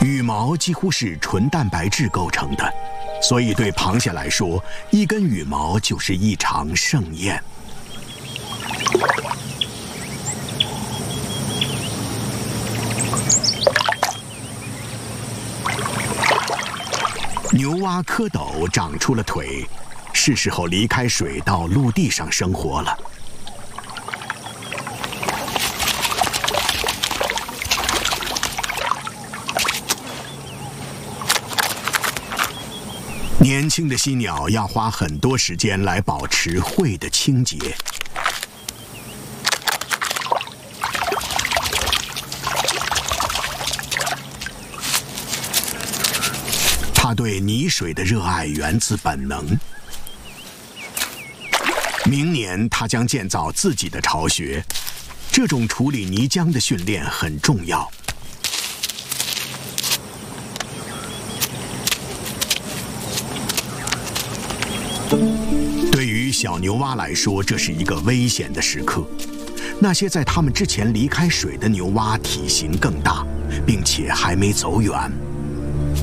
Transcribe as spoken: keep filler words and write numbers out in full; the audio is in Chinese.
羽毛几乎是纯蛋白质构成的，所以对螃蟹来说，一根羽毛就是一场盛宴。牛蛙蝌蚪长出了腿，是时候离开水到陆地上生活了。年轻的犀鸟要花很多时间来保持喙的清洁。它对泥水的热爱源自本能。明年，它将建造自己的巢穴。这种处理泥浆的训练很重要。对于小牛蛙来说，这是一个危险的时刻。那些在它们之前离开水的牛蛙体型更大，并且还没走远。